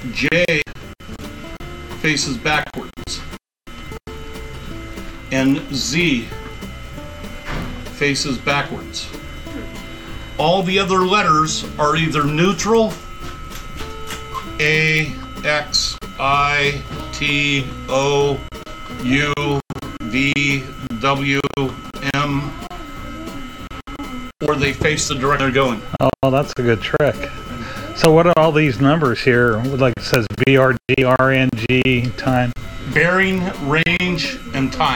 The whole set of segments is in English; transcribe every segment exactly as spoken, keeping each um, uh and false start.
J faces backwards, and Z faces backwards. All the other letters are either neutral, A, X, I, T, O, U, V, W, M, or they face the direction they're going. Oh, that's a good trick. So what are all these numbers here? Like it says B R G, R N G, time? Bearing, range, and time.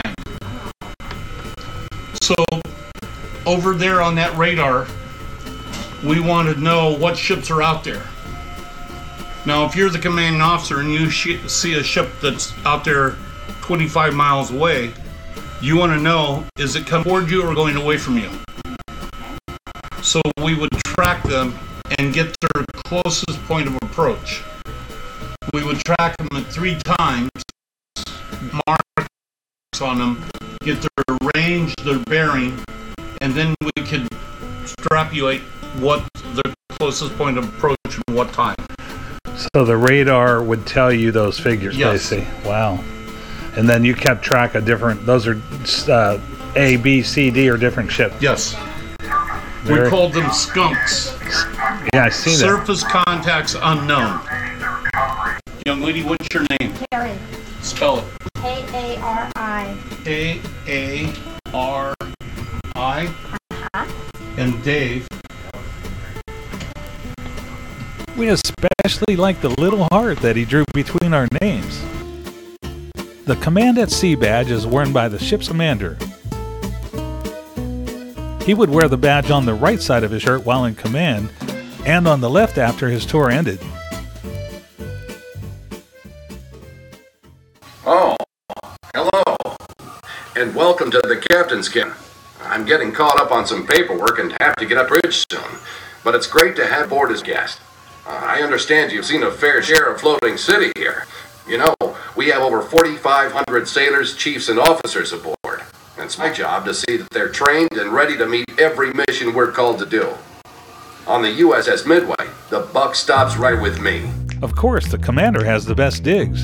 So over there on that radar, we want to know what ships are out there. Now, if you're the commanding officer and you sh- see a ship that's out there twenty-five miles away, you want to know, is it coming toward you or going away from you? So we would track them and get their closest point of approach. We would track them at three times, marks on them, get their range, their bearing, and then we could extrapolate what their closest point of approach and what time. So the radar would tell you those figures, yes. basically. Wow. And then you kept track of different, those are uh, A, B, C, D, or different ships. Yes. Very, we called them skunks. Yeah, I see that. Surface contacts unknown. Young lady, what's your name? Karen. Spell it. K A R I. K A R I. Uh-huh. And Dave. We especially like the little heart that he drew between our names. The Command at Sea badge is worn by the ship's commander. He would wear the badge on the right side of his shirt while in command, and on the left after his tour ended. Oh, hello, and welcome to the Captain's Cabin. I'm getting caught up on some paperwork and have to get up bridge soon, but it's great to have board as guest. Uh, I understand you've seen a fair share of floating city here. You know, we have over forty-five hundred sailors, chiefs, and officers aboard. It's my job to see that they're trained and ready to meet every mission we're called to do. On the U S S Midway, the buck stops right with me. Of course, the commander has the best digs.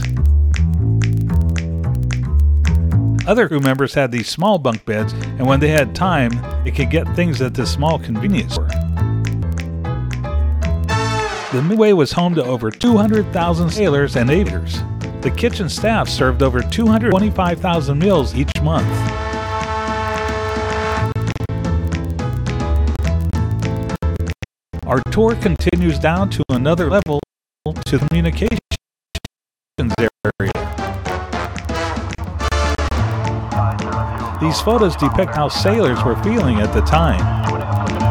Other crew members had these small bunk beds, and when they had time, they could get things at this small convenience store. The Midway was home to over two hundred thousand sailors and aviators. The kitchen staff served over two hundred twenty-five thousand meals each month. Our tour continues down to another level to the communications area. These photos depict how sailors were feeling at the time.